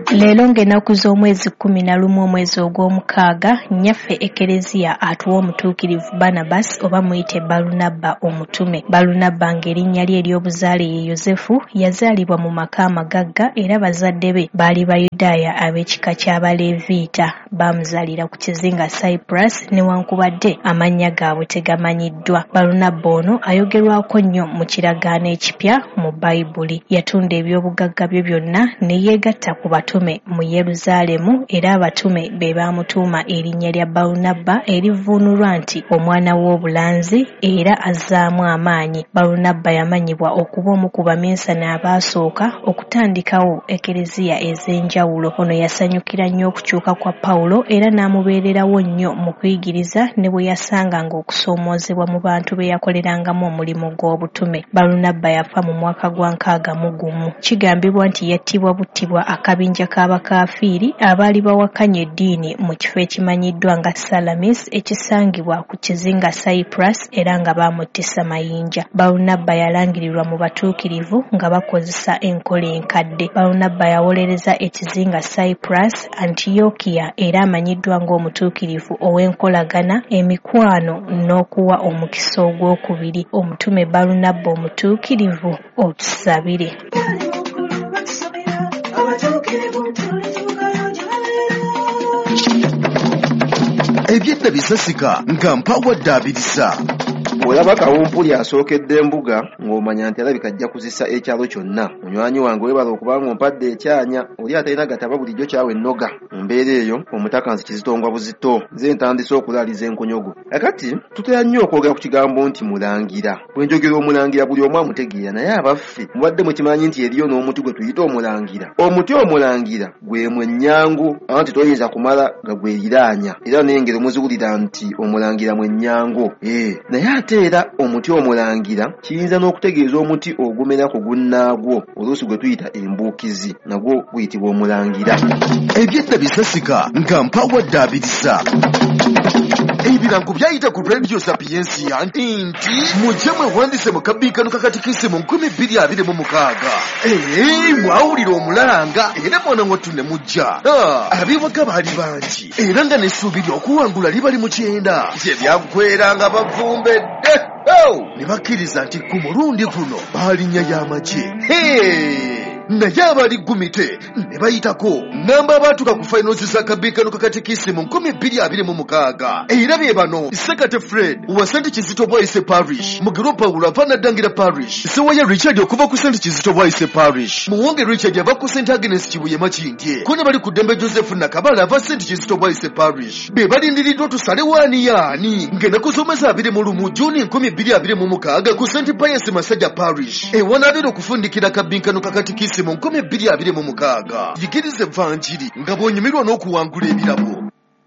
Leero ng'ennaku z'omwezi 11 omwezi ogw'omukaaga nnyaffe Ekereziya atuwa omutuukirivu Barnabas oba muyite Balunabba omutume. Balunabba ng'erinnya lye ery'obuzaale ye Yozefu yazaalibwa mu maka amagagga era bazadde be baali Bayudaaya ab'ekika ky'Abaleeviita. Baamuzaalira ku kizinga Cyprus newankubadde amannya gaabwe tegamanyiddwa. Balunabba ono ayogerwako nnyo mu kiragaano ekipya mu Bayibuli. Yatunda eby'obugagga bye byonna ne yeegatta ku batume mu Yeruzaalemu era abatume be baamutuuma erinnya lya Balunabba erivuunulwa nti omwana w'obulanzi era azzaamu amaanyi. Balunabba yamanyibwa okuba omu ku baminsane abaasooka okutandikawo ekereziya ez'enjawulo. Ono yasanyukira nnyo okukyuka kwa Pawulo era n'amubeererawo nnyo mu kuyigiriza ne bwe yasanganga okusoomoozebwa mu bantu be yakolerangamu omulimu gw'obutume. Balunabba yafa mu mwaka gwa 61. Kigambibwa nti yattibwa buttibwa akabinja k'abakaafiiri abaali bawakanya eddiini mu kifo ekimanyiddwa nga Salamis ekisangibwa ku kizinga Cyprus era nga baamuttisa mayinja. Balunabba yalangirirwa mu batuukirivu nga bakozesa enkola enkadde. Balunabba yawolereza ekizinga Cyprus, Antiokia era amanyiddwa ng'omutuukirivu ow'enkolagana, emikwano n'okuwa omukisa ogwokubiri. Omutume Balunabba omutuukirivu otusabire. Ebyedda bisasika nga mpawadde abirisa. Olaba kawumpuli asookedde embuga ng'omanya nti alabika ajja kuzisa ekyalo kyonna. Munywanyi wange weebala okuba ng'ompadde ekyanya oli atalina gataba bulijjo kyawe ennoga. Mu mbeera eyo omutakanzi kizitongwa buzito. Nze ntandise okulaaliza enkonyogo. Kakati tutera nnyo okwogera ku kigambo nti mulangira. Bwe njogera omulangira buli omu amutegeera naye abaffe mubadde mukimanyi nti eriyo n'omuti gwe tuyita omulangira. Omuti omulangira gwe mwenyangu anti toyinza kumala nga gweyiraanya. Era n'engero muziwulira nti omulangira mwenyango. Naye ate era omuti omulangira kiyinza n'okutegeeza omuti ogumera ku gunnaagwo oluusi gwe tuyita embuukizi nagwo guyitibwa omulangira. Ebyedda bisasika nga mpawadde abirisa. Ebirango byayita ku Radio Sapiensia nti mujje mwewandise mu kabiikano kakatikisi mu 2026. Mwawulira omulanga era mwana wattu ne mujja. Abiwaka baali bangi era nga n'essuubiri okuwangula liba limu 9. Gye byagweranga bavumbedde ne bakkiriza nti ku mulundi guno baalinnya y'amagye. Naye abali gumite ne bayitako namba abaatuka ku finals za kabiikano kakatikisi mu 2026 era bye bano: Sekate Fred wa St. Kizito Bwaise Parish, Mugero Paulo ava Naddangira Parish, Sewaya Richard okuva ku St. Kizito Bwaise Parish, Muwonge Richard ava ku St. Agnes Kibuye Makindye, ko ne bali ku Ddembe Joseph Nakabala ava St. Kizito Bwaise Parish. Be balindiriddwa tusale waani yaani ng'ennaku z'omwezi 21 Juni 2026 ku St. Pius Masajja Parish ewanaabira okufundikira kabiikano kakatikisi mu 2026. Yigiriza evvanjiri nga bw'onyumirwa n'okuwangula ebirabo.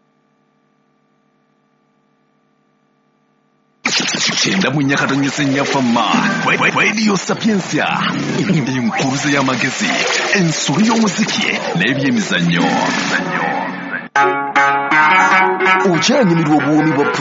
Kyenda mu Nyakatonyese Nyafama Radio Sapiensia, enkuruze y'amagezi, ensolo y'omuziki n'ebyemizannyo. Okyanyumirwa obuwoomi bwa